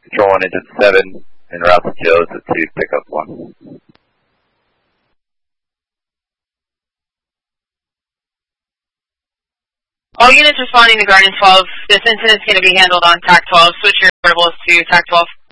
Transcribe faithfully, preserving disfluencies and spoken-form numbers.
Control one engine seven, en route to Joseph to pick up one. All units responding to Guardian twelve, this incident is going to be handled on T A C twelve. Switch your portables to T A C twelve.